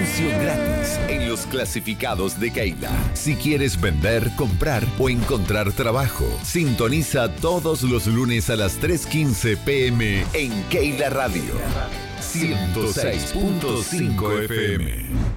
Anuncio gratis en los clasificados de Keila. Si quieres vender, comprar o encontrar trabajo, sintoniza todos los lunes a las 3:15 p.m. en Keila Radio 106.5 FM.